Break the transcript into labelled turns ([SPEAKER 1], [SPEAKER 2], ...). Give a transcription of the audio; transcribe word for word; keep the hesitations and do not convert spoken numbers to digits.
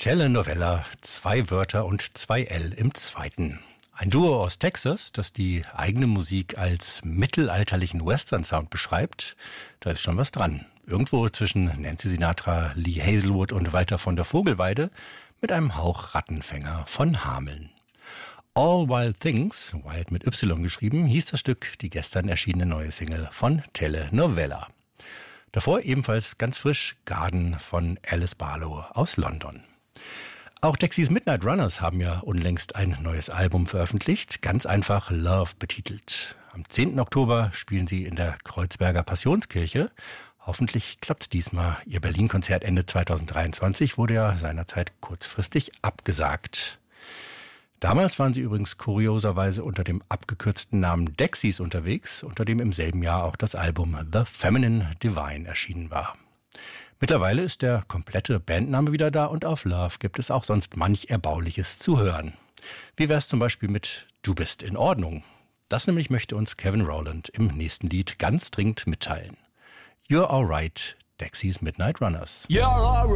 [SPEAKER 1] Telenovela, zwei Wörter und zwei L im zweiten. Ein Duo aus Texas, das die eigene Musik als mittelalterlichen Western-Sound beschreibt, da ist schon was dran. Irgendwo zwischen Nancy Sinatra, Lee Hazelwood und Walter von der Vogelweide mit einem Hauch Rattenfänger von Hameln. All Wild Things, Wild mit Y geschrieben, hieß das Stück, die gestern erschienene neue Single von Telenovela. Davor ebenfalls ganz frisch Garden von Alice Barlow aus London. Auch Dexys Midnight Runners haben ja unlängst ein neues Album veröffentlicht, ganz einfach Love betitelt. Am zehnten Oktober spielen sie in der Kreuzberger Passionskirche. Hoffentlich klappt's diesmal. Ihr Berlin-Konzert Ende zweitausenddreiundzwanzig wurde ja seinerzeit kurzfristig abgesagt. Damals waren sie übrigens kurioserweise unter dem abgekürzten Namen Dexys unterwegs, unter dem im selben Jahr auch das Album The Feminine Divine erschienen war. Mittlerweile ist der komplette Bandname wieder da und auf Love gibt es auch sonst manch Erbauliches zu hören. Wie wär's zum Beispiel mit Du bist in Ordnung? Das nämlich möchte uns Kevin Rowland im nächsten Lied ganz dringend mitteilen. You're Alright, Dexys Midnight Runners.
[SPEAKER 2] You're alright.